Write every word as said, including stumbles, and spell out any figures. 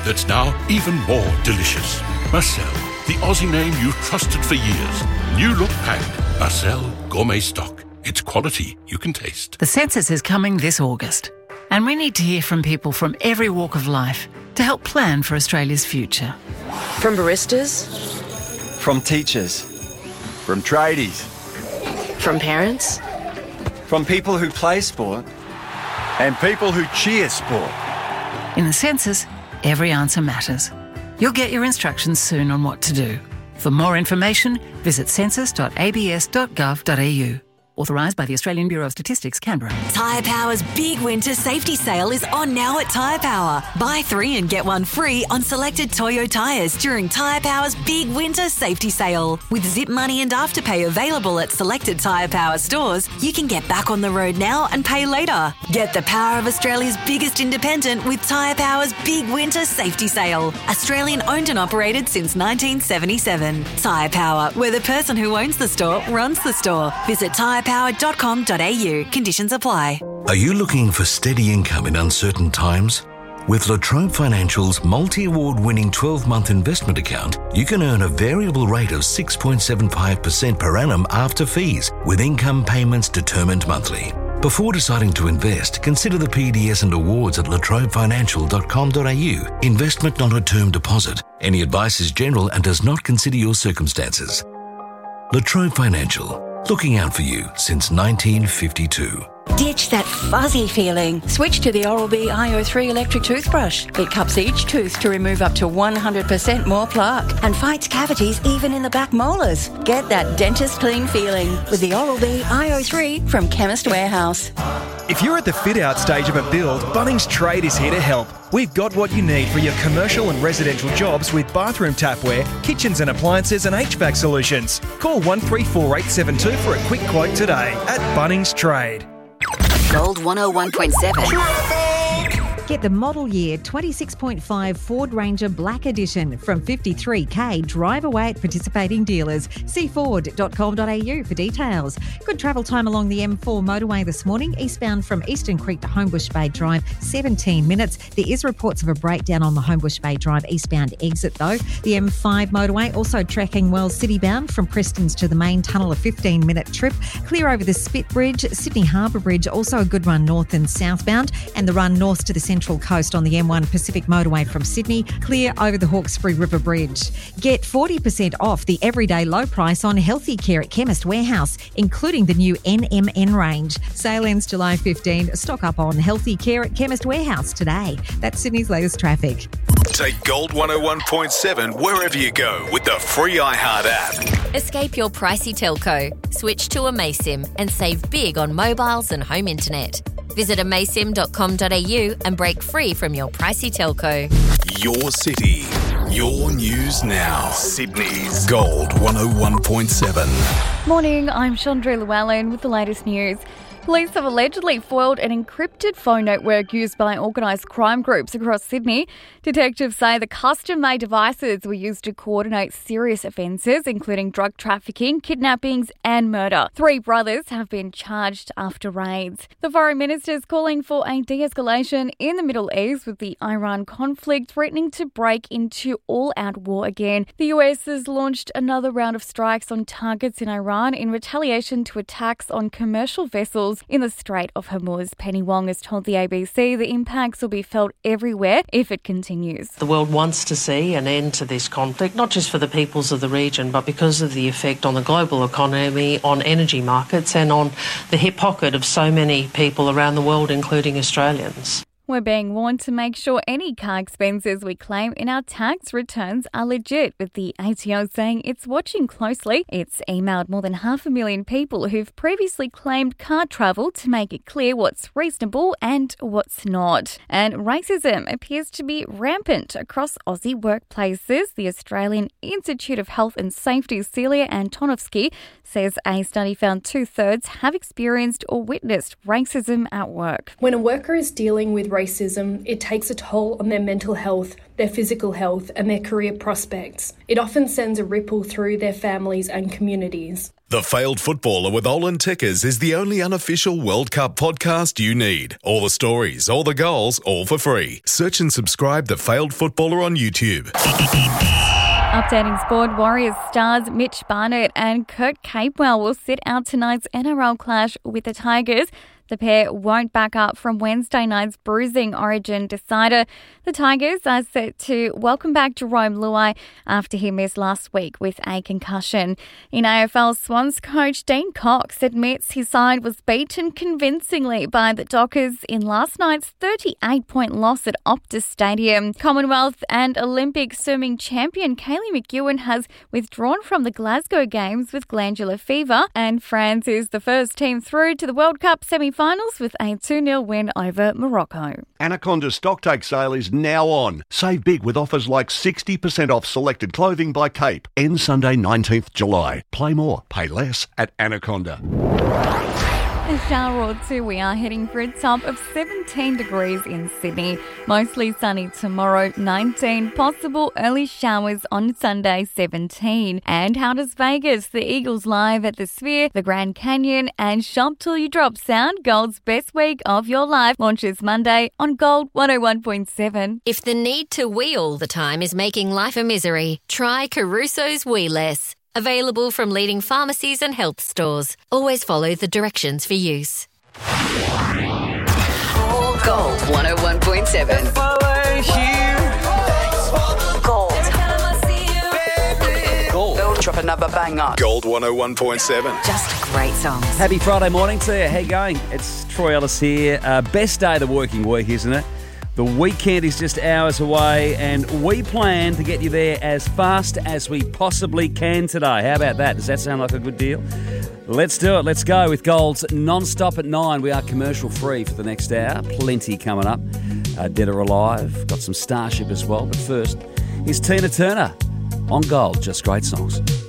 that's now even more delicious. Marcel, the Aussie name you've trusted for years. New look packed. Marcel Gourmet Stock. It's quality you can taste. The census is coming this August, and we need to hear from people from every walk of life to help plan for Australia's future. From baristas. From teachers. From tradies. From parents. From people who play sport. And people who cheer sport. In the census, every answer matters. You'll get your instructions soon on what to do. For more information, visit census dot a b s dot gov dot a u. Authorised by the Australian Bureau of Statistics, Canberra. Tyre Power's big winter safety sale is on now at Tyre Power. Buy three and get one free on selected Toyo tyres during Tyre Power's big winter safety sale. With Zip Money and Afterpay available at selected Tyre Power stores, you can get back on the road now and pay later. Get the power of Australia's biggest independent with Tyre Power's big winter safety sale. Australian owned and operated since nineteen seventy-seven. Tyre Power, where the person who owns the store runs the store. Visit tyre power dot com dot a u. Conditions apply. Are you looking for steady income in uncertain times? With La Trobe Financial's multi-award winning twelve-month investment account, you can earn a variable rate of six point seven five percent per annum after fees, with income payments determined monthly. Before deciding to invest, consider the P D S and awards at la trobe financial dot com dot a u. Investment not a term deposit. Any advice is general and does not consider your circumstances. La Trobe Financial. Looking out for you since nineteen fifty-two. Ditch that fuzzy feeling. Switch to the Oral-B I O three electric toothbrush. It cups each tooth to remove up to one hundred percent more plaque and fights cavities even in the back molars. Get that dentist clean feeling with the Oral-B I O three from Chemist Warehouse. If you're at the fit-out stage of a build, Bunnings Trade is here to help. We've got what you need for your commercial and residential jobs with bathroom tapware, kitchens and appliances and H V A C solutions. Call one three four eight seven two for a quick quote today at Bunnings Trade. Gold one oh one point seven. Get the model year twenty-six point five Ford Ranger Black Edition from fifty-three K. Drive away at participating dealers. See ford dot com dot a u for details. Good travel time along the M four motorway this morning, eastbound from Eastern Creek to Homebush Bay Drive, seventeen minutes. There is reports of a breakdown on the Homebush Bay Drive eastbound exit though. The M five motorway also tracking well citybound from Prestons to the main tunnel, a fifteen minute trip. Clear over the Spit Bridge, Sydney Harbour Bridge, also a good run north and southbound, and the run north to the Central Coast on the M one Pacific motorway from Sydney, clear over the Hawkesbury River Bridge. Get forty percent off the everyday low price on healthy care at Chemist Warehouse, including the new N M N range. Sale ends July fifteenth. Stock up on healthy care at Chemist Warehouse today. That's Sydney's latest traffic. Take Gold one oh one point seven wherever you go with the free iHeart app. Escape your pricey telco. Switch to amaysim and save big on mobiles and home internet. Visit amaysim dot com dot a u and break free from your pricey telco. Your city, your news now. Sydney's Gold one oh one point seven. Morning, I'm Chandra Llewellyn with the latest news. Police have allegedly foiled an encrypted phone network used by organised crime groups across Sydney. Detectives say the custom-made devices were used to coordinate serious offences, including drug trafficking, kidnappings and murder. Three brothers have been charged after raids. The foreign minister is calling for a de-escalation in the Middle East, with the Iran conflict threatening to break into all-out war again. The U S has launched another round of strikes on targets in Iran in retaliation to attacks on commercial vessels in the Strait of Hormuz. Penny Wong has told the A B C the impacts will be felt everywhere if it continues. The world wants to see an end to this conflict, not just for the peoples of the region, but because of the effect on the global economy, on energy markets and on the hip pocket of so many people around the world, including Australians. We're being warned to make sure any car expenses we claim in our tax returns are legit, with the A T O saying it's watching closely. It's emailed more than half a million people who've previously claimed car travel to make it clear what's reasonable and what's not. And racism appears to be rampant across Aussie workplaces. The Australian Institute of Health and Safety's Celia Antonovsky says a study found two-thirds have experienced or witnessed racism at work. When a worker is dealing with racism, it takes a toll on their mental health, their physical health and their career prospects. It often sends a ripple through their families and communities. The Failed Footballer with Olin Tickers is the only unofficial World Cup podcast you need. All the stories, all the goals, all for free. Search and subscribe The Failed Footballer on YouTube. Updating sport, Warriors stars Mitch Barnett and Kurt Capewell will sit out tonight's N R L clash with the Tigers. The pair won't back up from Wednesday night's bruising Origin decider. The Tigers are set to welcome back Jerome Luai after he missed last week with a concussion. In A F L, Swans coach Dean Cox admits his side was beaten convincingly by the Dockers in last night's thirty-eight point loss at Optus Stadium. Commonwealth and Olympic swimming champion Kaylee McEwen has withdrawn from the Glasgow Games with glandular fever, and France is the first team through to the World Cup semi-finals with a two nil win over Morocco. Anaconda's stocktake sale is now on. Save big with offers like sixty percent off selected clothing by Cape. Ends Sunday nineteenth July. Play more, pay less at Anaconda. A shower or two, we are heading for a top of seventeen degrees in Sydney. Mostly sunny tomorrow, nineteen. Possible early showers on Sunday, seventeen. And how does Vegas? The Eagles live at the Sphere, the Grand Canyon, and Shop Till You Drop Sound, Gold's best week of your life, launches Monday on Gold one oh one point seven. If the need to wee all the time is making life a misery, try Caruso's Wee Less. Available from leading pharmacies and health stores. Always follow the directions for use. Gold one oh one point seven. Gold. Gold. Gold. Drop another banger. Gold one oh one point seven. Just great songs. Happy Friday morning to you. How you going? It's Troy Ellis here. Uh, best day of the working week, isn't it? The weekend is just hours away, and we plan to get you there as fast as we possibly can today. How about that? Does that sound like a good deal? Let's do it. Let's go with Gold's non-stop at nine. We are commercial free for the next hour. Plenty coming up. Uh, Dead or Alive. Got some Starship as well. But first, here's Tina Turner on Gold. Just great songs.